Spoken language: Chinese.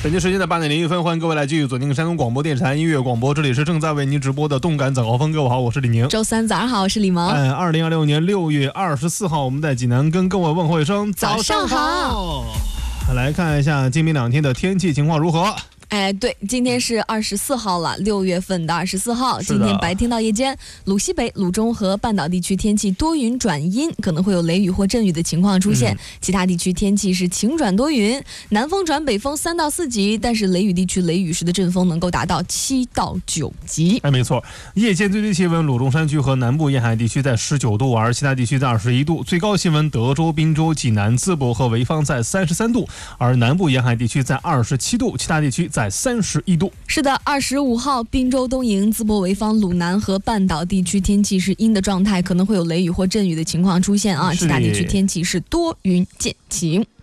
北京时间的8点01分，欢迎各位来继续锁定山东广播电视台音乐广播，这里是正在为您直播的动感早高峰。各位好，我是李宁。 周三早上好，我是李萌。 2026年6月24号，我们在济南跟各位问候一声早上好。来看一下今明2天的天气情况如何。 对，今天是24号了，6月份的24号。今天白天到夜间，鲁西北、鲁中和半岛地区天气多云转阴，可能会有雷雨或阵雨的情况出现。其他地区天气是晴转多云，南风转北风3到4级，但是雷雨地区雷雨时的阵风能够达到7到9级。 没错，夜间最低气温鲁中山区和南部沿海地区在19度，而其他地区在21度。最高气温德州、滨州、济南、淄博和潍坊在33度，而南部沿海地区在27度，其他地区在31度。 是的，25号滨州、东营、淄博、潍坊、鲁南和半岛地区天气是阴的状态，可能会有雷雨或阵雨的情况出现啊。其他地区天气是多云见晴。